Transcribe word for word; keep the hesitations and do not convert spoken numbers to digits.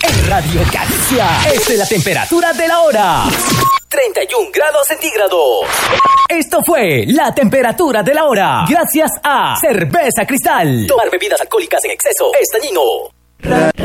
En Radio Caricia, esta es la temperatura de la hora. treinta y un grados centígrados. Esto fue la temperatura de la hora. Gracias a Cerveza Cristal. Tomar bebidas alcohólicas en exceso es dañino.